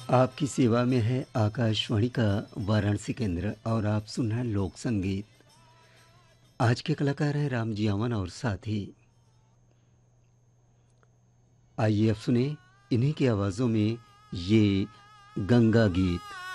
आपकी सेवा में है आकाशवाणी का वाराणसी केंद्र और आप सुन रहे हैं लोक संगीत। आज के कलाकार हैं रामजी अमन और साथी। आइए अब सुने इन्हीं की आवाज़ों में ये गंगा गीत।